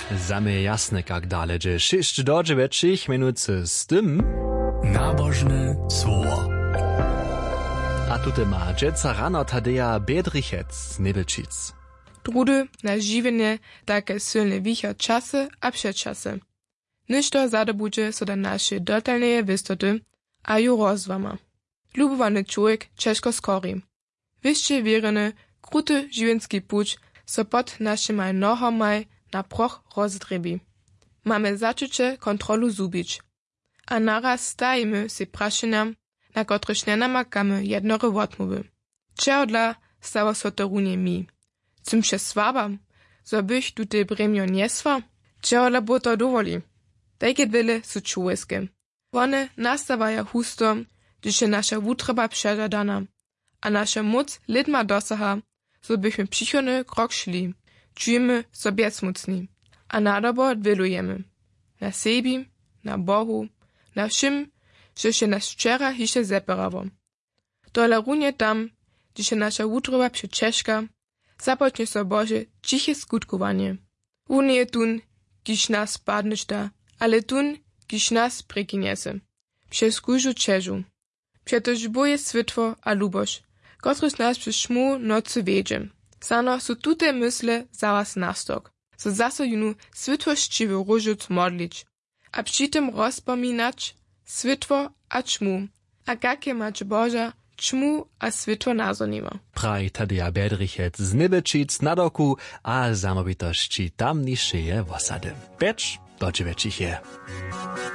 Zame jasne, jak dalej, że 6 do 9 minut z tym Nabożne słowo. A tutaj ma dżeca rano Tadeja Bedrichec z Nebelčic. Drudy na živenje také silne wicher czasy a předčasy. Ništo zadobudže so da naše dotalneje wystoty a ju rozvama. Lubowany człowiek ciężko skori. Wyższe wierny, kruty żywienski puć so pod naszymi nohomaj na proch rozdrebi. Mamy zaczącie kontrolu zubić. A naraz stajemy się praszeniam, na kotryż nie namakamy jednory wotmowy. Czeodla stało so to runie mi. Cym się swabam, zo bych tutaj bremio nieswa, czeodla bo to dowoli. Takie wiele są człowieskie. One nastawają husto, gdyż się nasza wutreba przeżadana, a nasza moc lidma dosaha, so byśmy przychodny krok szli, czujemy sobie smucni, a nadobor wilujemy. Na sebi, na Bohu, na wszym, że się nas wczera hisze zeperało. Dole runie tam, gdzie się nasza wutreba przecieszka, zapocznie so Boże ciche skutkowanie. Unie tun, kiż nas padneš da, ale tun, kiż nas prekiniese. Przez kurzu czeżu. Przetoż boje switwo a lubosz, kotryż nas przez szmu nocy wiedzie. Sano su tute mysle zaraz nastok, so zaso junu switwo szczywy różuc modlić, a przy tym rozpominać switwo a czmu, a jakie mać Boża czmu a switwo nazonima. Praj Tadeja Bedrichec z Nebelčic na doku a zamobitości tamnišeje wosady. 5 do 9 je.